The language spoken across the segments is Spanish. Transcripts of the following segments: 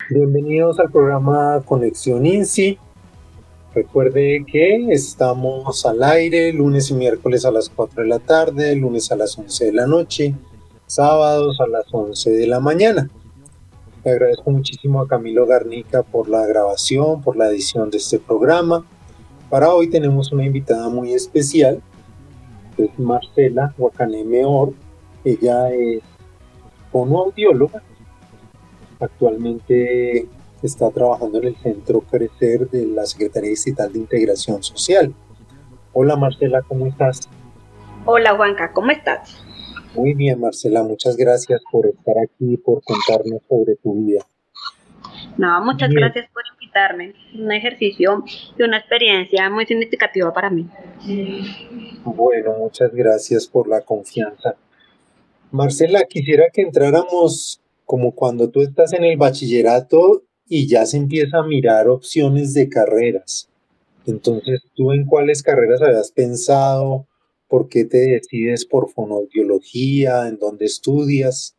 Bienvenidos al programa Conexión INSI. Recuerde que estamos al aire lunes y miércoles a las 4 de la tarde, lunes a las 11 de la noche, sábados a las 11 de la mañana. Le agradezco muchísimo a Camilo Garnica por la grabación, por la edición de este programa. Para hoy tenemos una invitada muy especial, que es Marcela Guacaneme Or. Ella es fonoaudióloga. Actualmente está trabajando en el Centro Crecer de la Secretaría Distrital de Integración Social. Hola Marcela, ¿cómo estás? Hola Juanca, ¿cómo estás? Muy bien Marcela, muchas gracias por estar aquí y por contarnos sobre tu vida. No, muchas Bien, gracias por invitarme. Un ejercicio y una experiencia muy significativa para mí. bueno, muchas gracias por la confianza. Marcela, quisiera que entráramos como cuando tú estás en el bachillerato y ya se empieza a mirar opciones de carreras. Entonces, ¿tú en cuáles carreras habías pensado? ¿Por qué te decides por fonoaudiología? ¿En dónde estudias?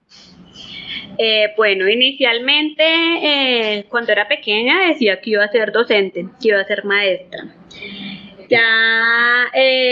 Bueno, inicialmente cuando era pequeña decía que iba a ser docente, que iba a ser maestra. Ya,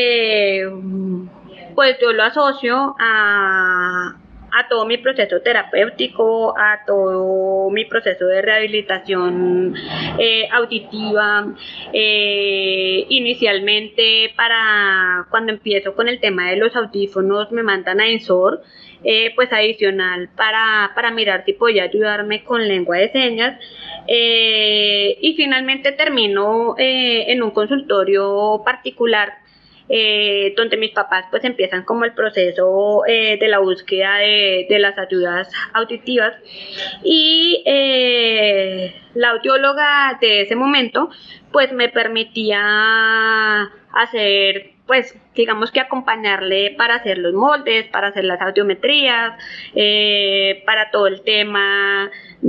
pues yo lo asocio a todo mi proceso terapéutico, a todo mi proceso de rehabilitación auditiva. Inicialmente, para cuando empiezo con el tema de los audífonos, me mandan a Ensor, pues adicional para mirar si podía ayudarme con lengua de señas. Y finalmente termino en un consultorio particular donde mis papás pues empiezan como el proceso de la búsqueda de las ayudas auditivas y la audióloga de ese momento pues me permitía hacer pues digamos que acompañarle para hacer los moldes, para hacer las audiometrías, para todo el tema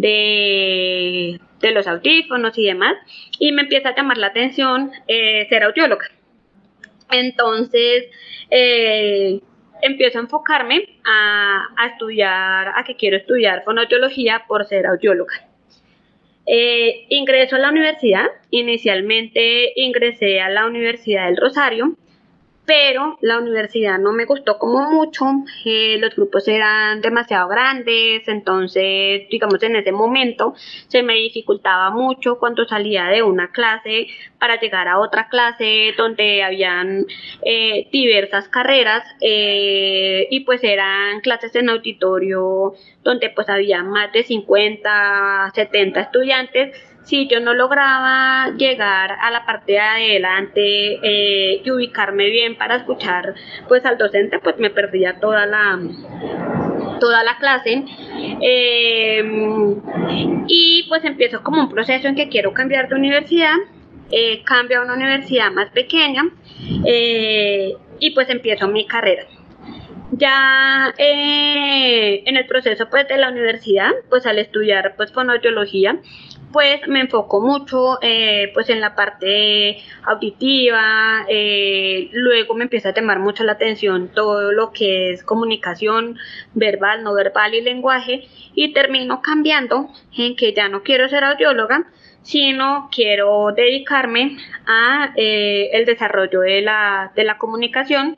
de los audífonos y demás, y me empieza a llamar la atención ser audióloga. Entonces, empiezo a enfocarme a estudiar, a que quiero estudiar fonoaudiología por ser audióloga. Ingreso a la universidad, inicialmente ingresé a la Universidad del Rosario, pero la universidad no me gustó como mucho, los grupos eran demasiado grandes, entonces digamos en ese momento se me dificultaba mucho cuando salía de una clase para llegar a otra clase donde habían diversas carreras y pues eran clases en auditorio donde pues había más de 50, 70 estudiantes. Si yo no lograba llegar a la parte de adelante y ubicarme bien para escuchar pues al docente, pues me perdía toda la clase. Eh, y pues empiezo como un proceso en que quiero cambiar de universidad, cambio a una universidad más pequeña y pues empiezo mi carrera. Ya en el proceso pues de la universidad, pues al estudiar pues fonoaudiología, pues me enfoco mucho pues en la parte auditiva, luego me empieza a llamar mucho la atención todo lo que es comunicación verbal, no verbal y lenguaje, y termino cambiando en que ya no quiero ser audióloga, sino quiero dedicarme a el desarrollo de la comunicación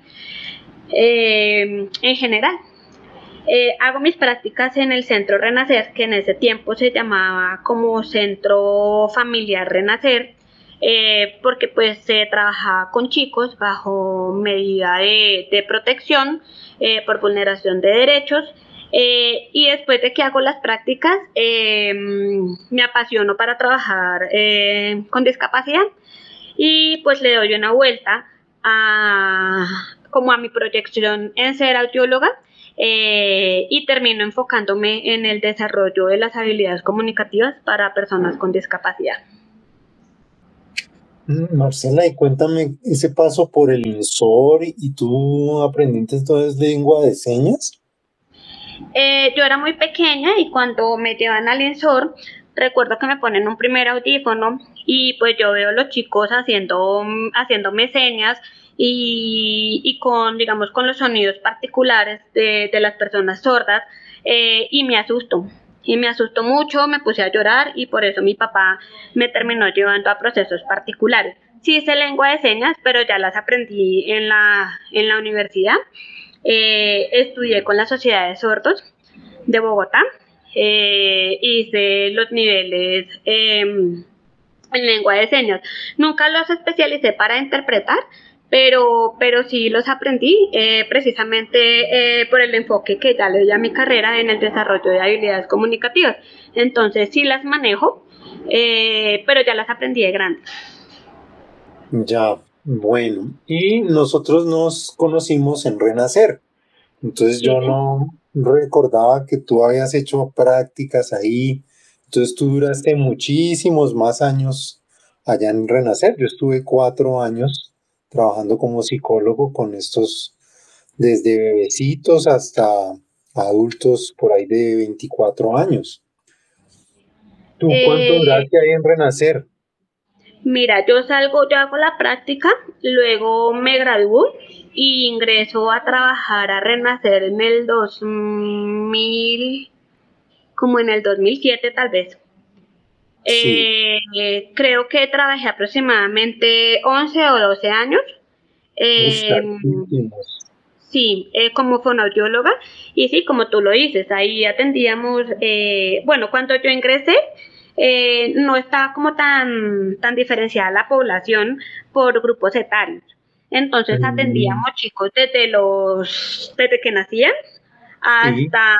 en general. Hago mis prácticas en el Centro Renacer, que en ese tiempo se llamaba como Centro Familiar Renacer, porque pues se trabajaba con chicos bajo medida de protección por vulneración de derechos. Y después de que hago las prácticas, me apasiono para trabajar con discapacidad y pues le doy una vuelta a, como a mi proyección en ser audióloga y termino enfocándome en el desarrollo de las habilidades comunicativas para personas con discapacidad. Marcela, y cuéntame ese paso por el INSOR y tú aprendiste entonces lengua de señas. Yo era muy pequeña y cuando me llevan al Ensor, recuerdo que me ponen un primer audífono y pues yo veo a los chicos haciéndome señas y con, digamos, con los sonidos particulares de las personas sordas y me asusto. y me asustó mucho, me puse a llorar y por eso mi papá me terminó llevando a procesos particulares. Sí hice lengua de señas, pero ya las aprendí en la universidad. Estudié con la Sociedad de Sordos de Bogotá, hice los niveles en lengua de señas. Nunca los especialicé para interpretar, pero sí los aprendí precisamente por el enfoque que ya le doy a mi carrera en el desarrollo de habilidades comunicativas. Entonces sí las manejo, pero ya las aprendí de grande. Ya, bueno. Y nosotros nos conocimos en Renacer. Entonces Sí, yo no recordaba que tú habías hecho prácticas ahí. Entonces tú duraste muchísimos más años allá en Renacer. Yo estuve 4 años trabajando como psicólogo con estos, desde bebecitos hasta adultos por ahí de 24 años. ¿Tú cuánto eh, duraste ahí en Renacer? mira, yo hago la práctica, luego me gradúo y ingreso a trabajar a Renacer en el 2000, como en el 2007 tal vez. Sí, Creo que trabajé aproximadamente 11 o 12 años. uf, Eh, larguísimos. sí, como fonoaudióloga. Y sí, como tú lo dices, ahí atendíamos, bueno, cuando yo ingresé, no estaba como tan diferenciada la población por grupos etarios. Entonces Mm, atendíamos chicos desde que nacían sí, hasta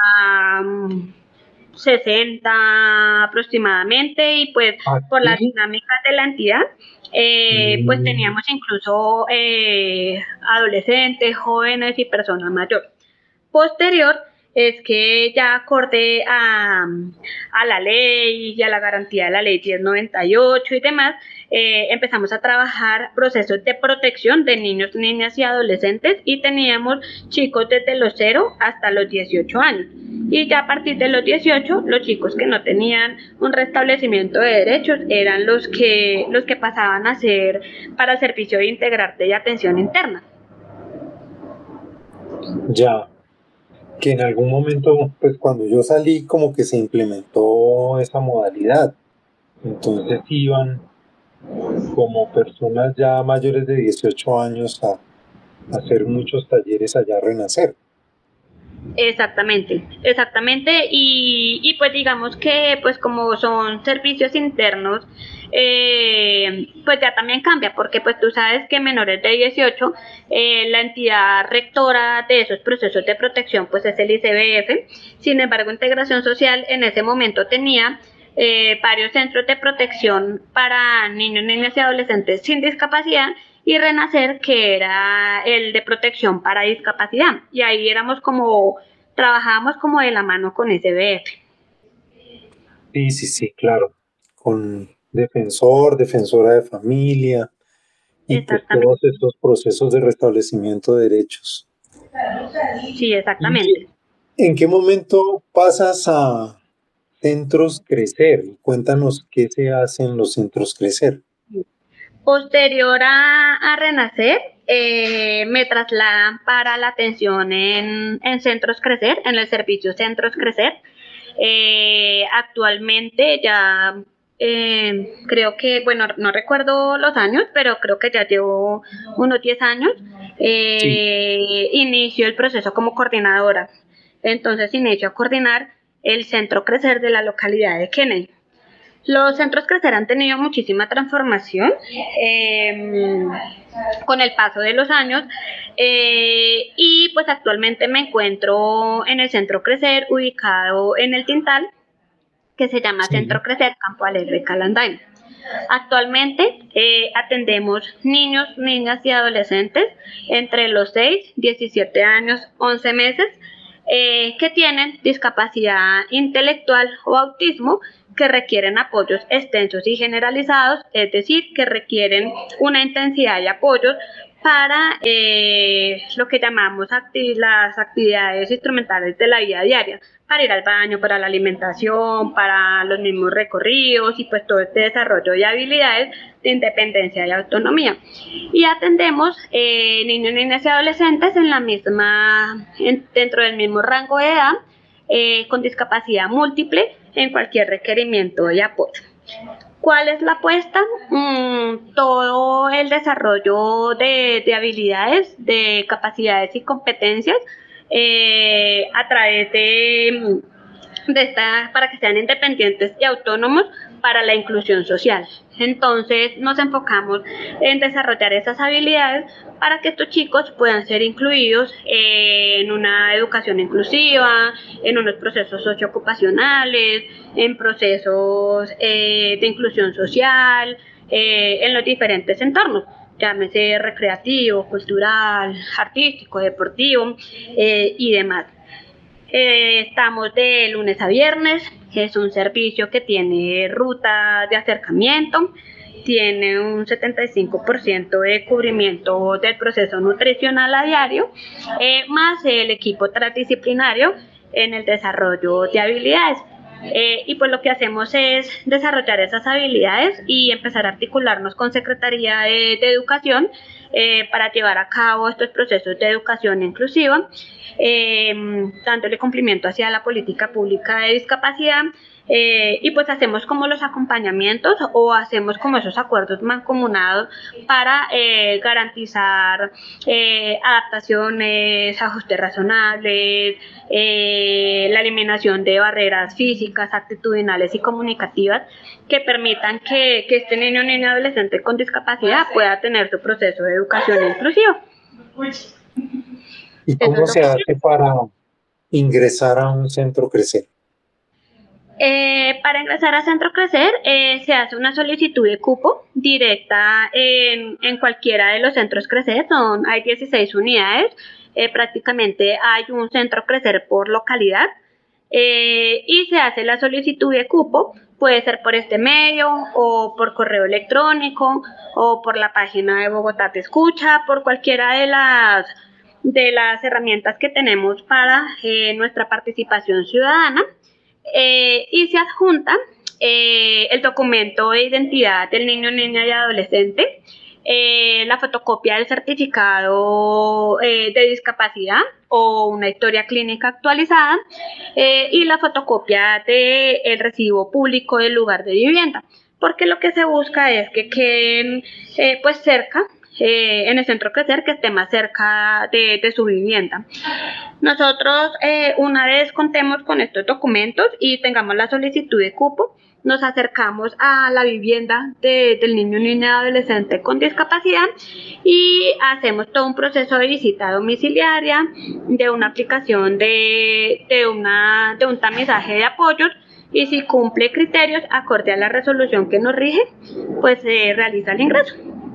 60 aproximadamente y pues por las aquí. dinámicas de la entidad, pues Mm, teníamos incluso adolescentes, jóvenes y personas mayores. Posterior es que ya acorde a la ley y a la garantía de la ley 1098 y demás, empezamos a trabajar procesos de protección de niños, niñas y adolescentes y teníamos chicos desde los 0 hasta los 18 años. Y ya a partir de los 18, los chicos que no tenían un restablecimiento de derechos eran los que pasaban a ser para servicio de integrarte y atención interna. ya, que en algún momento, pues cuando yo salí, como que se implementó esa modalidad. Entonces iban como personas ya mayores de 18 años a hacer muchos talleres allá a Renacer. Exactamente, exactamente. Y pues digamos que pues como son servicios internos, pues ya también cambia, porque pues tú sabes que menores de 18, la entidad rectora de esos procesos de protección pues es el ICBF. Sin embargo, Integración Social en ese momento tenía varios centros de protección para niños, niñas y adolescentes sin discapacidad y Renacer, que era el de protección para discapacidad. Y ahí éramos como, trabajábamos como de la mano con SBF. Sí, sí, sí, claro. Con defensor, defensora de familia y pues todos Exactamente. estos procesos de restablecimiento de derechos. Sí, ¿Y exactamente. en qué momento pasas a Centros Crecer? Cuéntanos qué se hace en los Centros Crecer. Posterior a Renacer, me trasladan para la atención en Centros Crecer, en el servicio Centros Crecer. Actualmente ya creo que, bueno, no recuerdo los años, pero creo que ya llevo unos 10 años. Sí, Inicio el proceso como coordinadora. Entonces inicio a coordinar el Centro Crecer de la localidad de Kennedy. Los centros crecer han tenido muchísima transformación eh, con el paso de los años y pues actualmente me encuentro en el centro crecer ubicado en el Tintal que se llama sí. Centro Crecer Campo Alegre Calandain. Actualmente atendemos niños, niñas y adolescentes entre los 6, 17 años, 11 meses que tienen discapacidad intelectual o autismo que requieren apoyos extensos y generalizados, es decir, que requieren una intensidad de apoyos para lo que llamamos las actividades instrumentales de la vida diaria, para ir al baño, para la alimentación, para los mismos recorridos y pues todo este desarrollo de habilidades de independencia y autonomía. Y atendemos niños, niñas y adolescentes en la misma, dentro del mismo rango de edad con discapacidad múltiple en cualquier requerimiento de apoyo. ¿Cuál es la apuesta? Todo el desarrollo de habilidades, de capacidades y competencias a través de esta, para que sean independientes y autónomos para la inclusión social. Entonces nos enfocamos en desarrollar esas habilidades para que estos chicos puedan ser incluidos en una educación inclusiva, en unos procesos socioocupacionales, en procesos de inclusión social, en los diferentes entornos, llámese recreativo, cultural, artístico, deportivo y demás. Estamos de lunes a viernes, es un servicio que tiene ruta de acercamiento, tiene un 75% de cubrimiento del proceso nutricional a diario, más el equipo transdisciplinario en el desarrollo de habilidades. Y pues lo que hacemos es desarrollar esas habilidades y empezar a articularnos con Secretaría de Educación para llevar a cabo estos procesos de educación inclusiva, dándole cumplimiento hacia la política pública de discapacidad. Y pues hacemos como los acompañamientos o hacemos como esos acuerdos mancomunados para garantizar adaptaciones, ajustes razonables, la eliminación de barreras físicas, actitudinales y comunicativas que permitan que este niño o niña adolescente con discapacidad pueda tener su proceso de educación inclusiva. ¿Y cómo se hace para ingresar a un centro Crecer? Para ingresar a Centro Crecer se hace una solicitud de cupo directa en cualquiera de los centros Crecer, hay 16 unidades, prácticamente hay un centro Crecer por localidad y se hace la solicitud de cupo, puede ser por este medio o por correo electrónico o por la página de Bogotá Te Escucha, por cualquiera de las herramientas que tenemos para nuestra participación ciudadana. Y se adjunta el documento de identidad del niño, niña y adolescente, la fotocopia del certificado de discapacidad o una historia clínica actualizada y la fotocopia del recibo público del lugar de vivienda, porque lo que se busca es que queden pues cerca en el centro Crecer, que esté más cerca de su vivienda. Nosotros, una vez contemos con estos documentos y tengamos la solicitud de cupo, nos acercamos a la vivienda del niño, niña, adolescente con discapacidad y hacemos todo un proceso de visita domiciliaria, de una aplicación de un tamizaje de apoyos, y si cumple criterios acorde a la resolución que nos rige, pues se realiza el ingreso.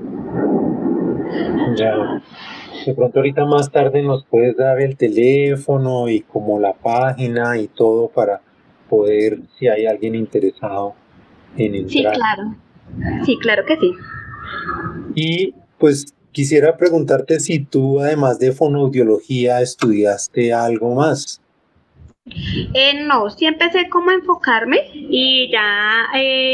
Ya. De pronto ahorita más tarde nos puedes dar el teléfono y como la página y todo para poder, si hay alguien interesado en entrar. Sí, claro que sí. Y pues quisiera preguntarte si tú, además de fonoaudiología, estudiaste algo más. No, sí empecé como a enfocarme y ya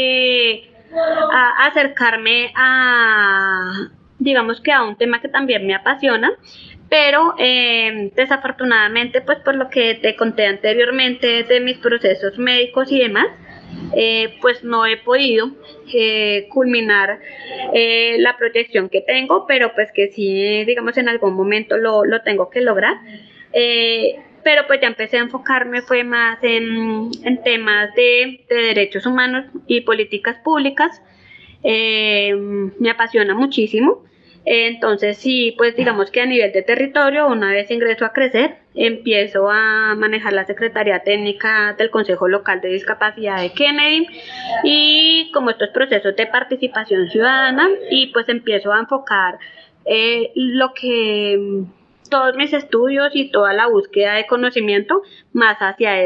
a acercarme digamos que a un tema que también me apasiona, pero desafortunadamente, pues por lo que te conté anteriormente de mis procesos médicos y demás, pues no he podido culminar la proyección que tengo, pero pues que sí, digamos, en algún momento lo tengo que lograr. Pero pues ya empecé a enfocarme fue más en temas de derechos humanos y políticas públicas. Me apasiona muchísimo. Entonces sí, pues digamos que a nivel de territorio, una vez ingreso a Crecer, empiezo a manejar la Secretaría Técnica del Consejo Local de Discapacidad de Kennedy y como estos procesos de participación ciudadana, y pues empiezo a enfocar lo que todos mis estudios y toda la búsqueda de conocimiento más hacia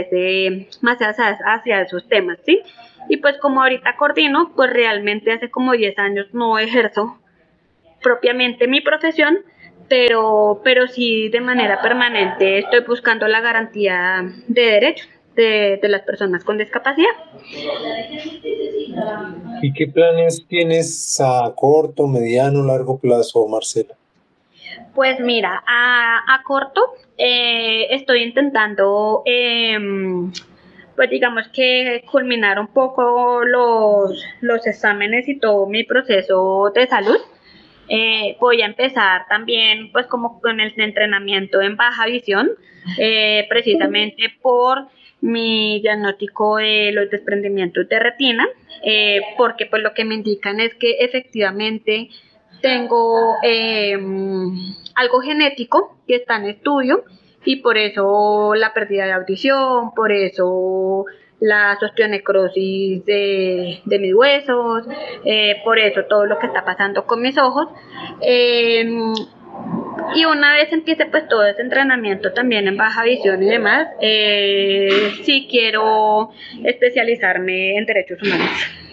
esos temas, ¿sí? Y pues como ahorita coordino, pues realmente hace como 10 años no ejerzo propiamente mi profesión, pero sí de manera permanente estoy buscando la garantía de derechos de las personas con discapacidad. ¿Y qué planes tienes a corto, mediano, largo plazo, Marcela? Pues mira, a corto estoy intentando, pues digamos que culminar un poco los exámenes y todo mi proceso de salud. Voy a empezar también pues como con el entrenamiento en baja visión, precisamente por mi diagnóstico de los desprendimientos de retina, porque pues lo que me indican es que efectivamente tengo algo genético que está en estudio y por eso la pérdida de audición, por eso la osteonecrosis de mis huesos, por eso todo lo que está pasando con mis ojos. Eh, y una vez empiece pues todo ese entrenamiento también en baja visión y demás, sí quiero especializarme en derechos humanos.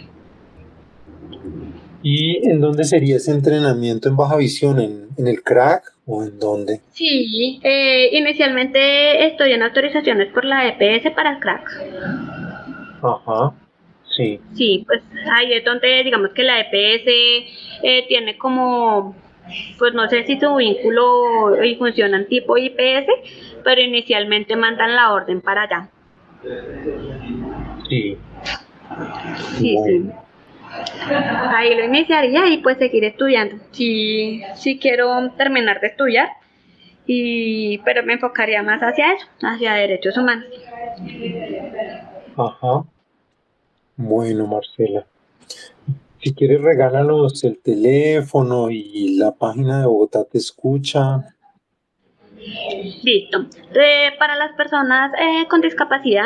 ¿Y en dónde sería ese entrenamiento en baja visión? ¿En el crack o en dónde? Sí, inicialmente estoy en autorizaciones por la EPS para el crack. Ajá, sí. Sí, pues ahí es donde digamos que la EPS tiene como, pues no sé si su vínculo y funcionan tipo IPS, pero inicialmente mandan la orden para allá. Sí, Sí, sí. bueno. Ahí lo iniciaría y pues seguir estudiando. Sí, sí quiero terminar de estudiar, pero me enfocaría más hacia eso, hacia derechos humanos. Ajá, bueno, Marcela. Si quieres, regálanos el teléfono y la página de Bogotá Te Escucha. Listo. Para las personas con discapacidad,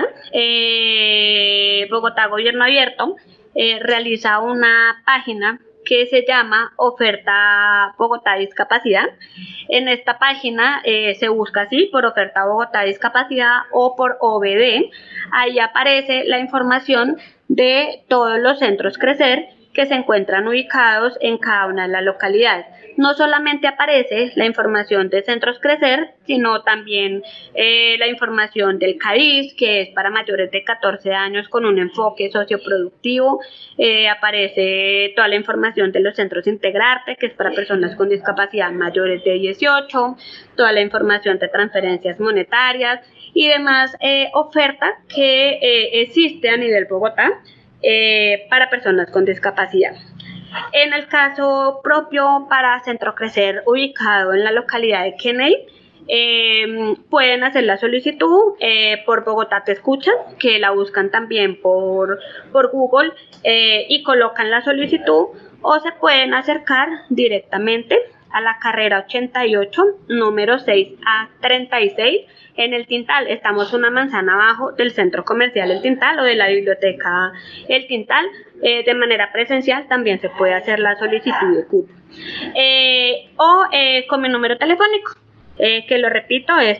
Bogotá Gobierno Abierto realiza una página que se llama Oferta Bogotá Discapacidad. En esta página se busca así por Oferta Bogotá Discapacidad o por OBD. Ahí aparece la información de todos los centros Crecer que se encuentran ubicados en cada una de las localidades. No solamente aparece la información de Centros Crecer, sino también la información del CADIS, que es para mayores de 14 años con un enfoque socioproductivo. Aparece toda la información de los centros Integrarte, que es para personas con discapacidad mayores de 18, toda la información de transferencias monetarias y demás oferta que existe a nivel Bogotá para personas con discapacidad. En el caso propio para Centro Crecer, ubicado en la localidad de Kennedy, pueden hacer la solicitud por Bogotá Te Escucha, que la buscan también por Google y colocan la solicitud, o se pueden acercar directamente a la carrera 88, número 6 a 36, en el Tintal. Estamos una manzana abajo del centro comercial El Tintal o de la biblioteca El Tintal. De manera presencial también se puede hacer la solicitud de cupo. O con mi número telefónico, que lo repito, es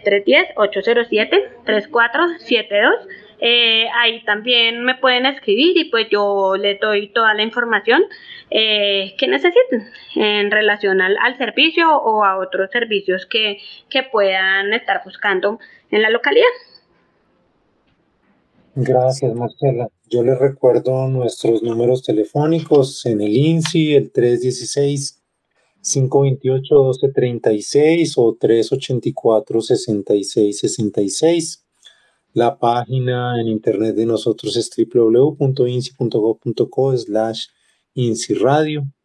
310-807-3472. Ahí también me pueden escribir y pues yo les doy toda la información que necesiten en relación al servicio o a otros servicios que puedan estar buscando en la localidad. Gracias, Marcela. Yo les recuerdo nuestros números telefónicos en el INSI, el 316-528-1236 o 384-6666. La página en internet de nosotros es www.insi.gov.co/INSI Radio.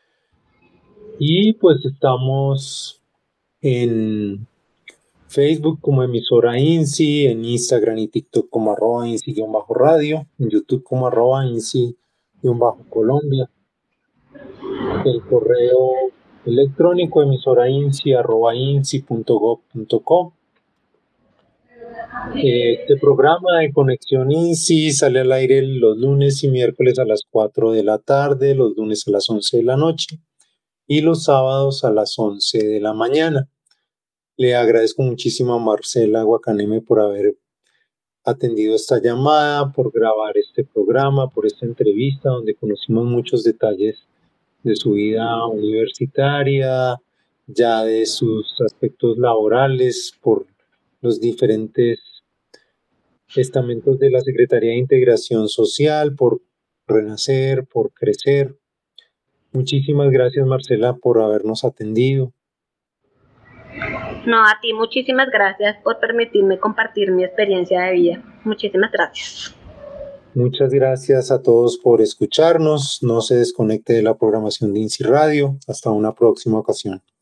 Y pues estamos en Facebook como emisora INSI, en Instagram y TikTok como @INSI-radio, en YouTube como @INSI-Colombia. El correo electrónico emisorainsi@insi.gov.co. Este programa de Conexión INSI sale al aire los lunes y miércoles a las 4 de la tarde, los lunes a las 11 de la noche y los sábados a las 11 de la mañana. Le agradezco muchísimo a Marcela Guacaneme por haber atendido esta llamada, por grabar este programa, por esta entrevista donde conocimos muchos detalles de su vida universitaria, ya de sus aspectos laborales, por los diferentes estamentos de la Secretaría de Integración Social, por Renacer, por Crecer. Muchísimas gracias, Marcela, por habernos atendido. No, a ti muchísimas gracias por permitirme compartir mi experiencia de vida. Muchísimas gracias. Muchas gracias a todos por escucharnos. No se desconecte de la programación de INSI Radio. Hasta una próxima ocasión.